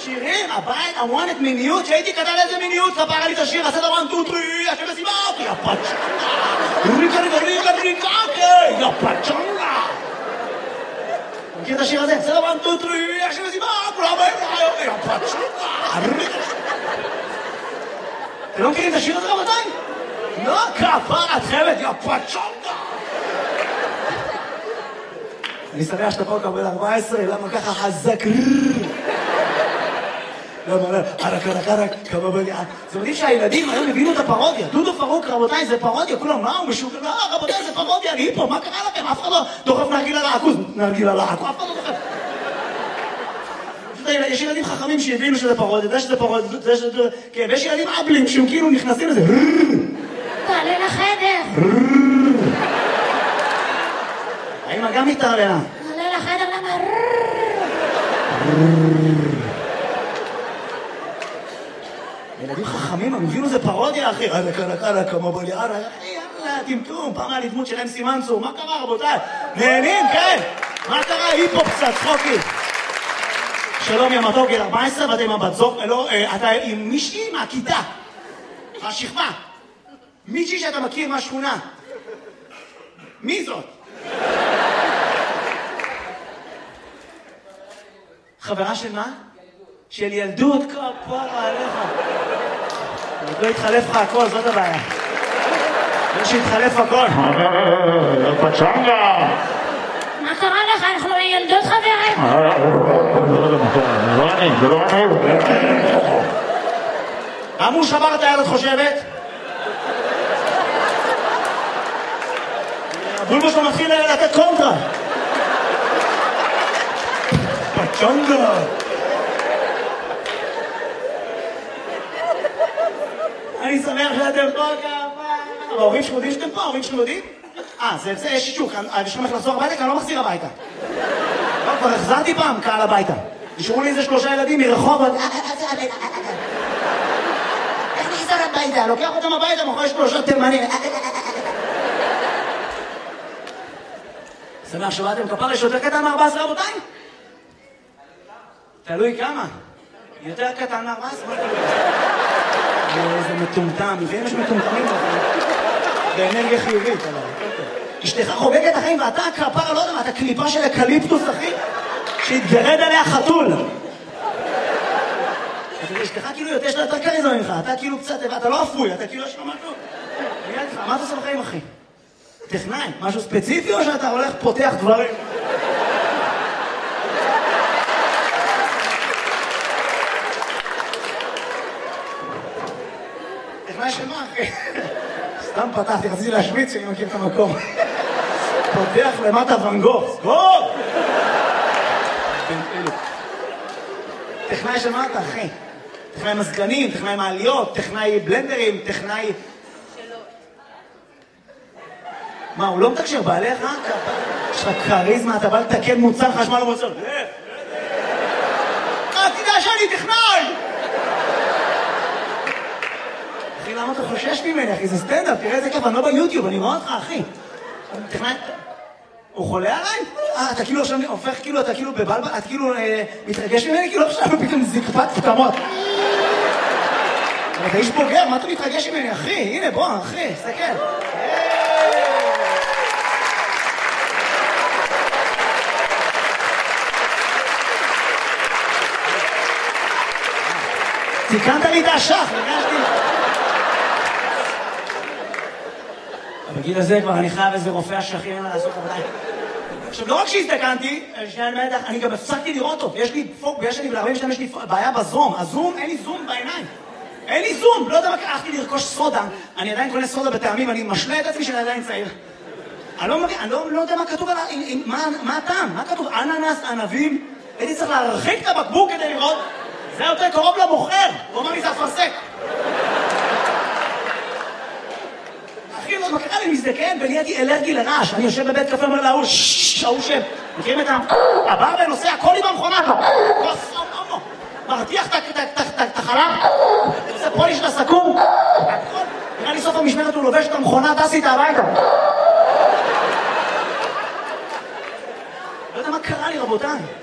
שירים, הבית, המואנת מיניות, שהייתי קטן איזה מיניות, ספר לי את השיר, עשה דבר 1, 2, 3, השם מסיבה, יא פצ'נגה, ריקה, יא פצ'נגה. מכיר את השיר הזה? עשה דבר 1, 2, 3, השם מסיבה, כולם באים לך, יא פצ'נגה. אתם לא מכירים את השיר הזה רבותיי? לא, כפר התחמת, יא פצ'נגה. אני שמח שאתה פה קבל 14, למה ככה חזק? למה, ערק, כמה בליעה. זאת אומרת שהילדים היום הבינו את הפרודיה. דודו פרוק, רבותיי, זה פרודיה. כולם, מה הוא משוגע? לא, רבותיי, זה פרודיה, אני פה, מה קרה לכם? אף אחד לא דוחף נרגילה לעכוז. נרגילה לעכוז, אף אחד לא דוחף. יש ילדים חכמים שהבינו שזה פרודיה, זה שזה פרודיה, זה שזה... כן, ויש ילדים אבלים שהם כאילו נכנסים לזה. תעלה לחדר. האמא גם מתערללה. תעלה לחדר, למה? ילדים חכמים, הם הבינו זה פרודיה, אחי. קלה, כמה בליעה, יאללה, טמטום, פעם היה לי דמות של אמסי מנצור. מה קרה, רבותיי? נהנים, כן? מה קרה? היפ-הופ קצת, צחוקי. שלום, יא מתוק, גיל 14, ואתה עם הבת זוג, לא, אתה עם מישהי מהכיתה, השכבה. מישהי שאתה מכיר מהשכונה. מי זאת? חברה של מה? של ילדות, כפרה עליך. עוד לא התחלף לך הכל, זאת הבעיה. לא שהתחלף הכל. פצ'נגה! מה קרה לך? אנחנו ילדות חברים. זה לא אני. למה הוא שבר את היד, את חושבת? הבולבו שלו מתחיל לתת קונטרה. פצ'נגה! אני שמח שאתם פה כמה. ההורים שלכם יודעים שאתם פה? ההורים שלכם יודעים? זה יש שישוק. יש לכם איך לחזור הביתה? כי אני לא מחזיר הביתה. כבר החזרתי פעם קהל הביתה. נשארו לי איזה 3 ילדים מרחובות. איך נחזר הביתה? לוקח אותם הביתה, מאחורי 3 תימנים. שמח שבאתם, כפר יש יותר קטן מ-14 רבותיי? תלוי כמה. יותר קטן מ-14? זה מטומטם, לפעמים יש מטומטמים באנרגיה חיובית, אבל אשתך חוגגת החיים ואתה כפרה, לא יודע מה, אתה קליפה של אקליפטוס, אחי, שהתגרד עליה חתול. אשתך כאילו יש לה יותר קריזמה ממך, אתה כאילו קצת, אתה לא אפוי, אתה כאילו יש לו משהו. מה אתה עושה בחיים, אחי? טכנאי, משהו ספציפי או שאתה הולך פותח דברים? טכנאי של מה, אחי? סתם פתחתי, רציתי להשוויץ שאני מכיר את המקום. פותח למטה ואן גוך. סגור! טכנאי של מה אתה, אחי? טכנאי מזגנים, טכנאי מעליות, טכנאי בלנדרים, טכנאי... מה, הוא לא מתקשר בעליך? יש לך קריזמה, אתה בא לתקן מוצר חשמל או מוצר. תדע שאני טכנאי! אחי, למה אתה חושש ממני, אחי? זה סטנדאפ, תראה איזה כיף, אני לא ביוטיוב, אני רואה אותך, אחי. טכנאי... הוא חולה עליי? אתה כאילו עכשיו הופך, כאילו, אתה כאילו בבלבל, אתה כאילו מתרגש ממני, כאילו עכשיו פתאום זקפת פתמות. אתה איש בוגר, מה אתה מתרגש ממני, אחי? הנה, בוא, אחי, סתכל. תיקנת לי את השח, הרגשתי. בגיל הזה כבר אני חייב איזה רופא השכים לעשות עבודה. עכשיו, לא רק שהזדקנתי, אני גם הפסקתי לראות אותו. יש לי פוק, יש לי בעיה בזום. הזום, אין לי זום בעיניים. אין לי זום. לא יודע מה, הלכתי לרכוש סודה. אני עדיין קונה סודה בטעמים, אני משלה את עצמי שאני עדיין צעיר. אני לא יודע מה כתוב, מה הטעם? מה כתוב? אננס, ענבים. הייתי צריך להרחיק את הבקבוק כדי לראות. זה יותר קרוב למוכר. הוא אמר לי, זה אפרסק. אחי, לא, מה קרה לי מזדקן ונהייתי אלרגי לרעש. אני יושב בבית קפה, אומר להוא, ההוא שם. מכירים את הבא ונוסע, הכל עם המכונה שלו. מרתיח את החלב. עושה פוליש לסכו"ם. נראה לי סוף המשמרת הוא לובש את המכונה, טס איתה הביתה. לא יודע מה קרה לי, רבותיי.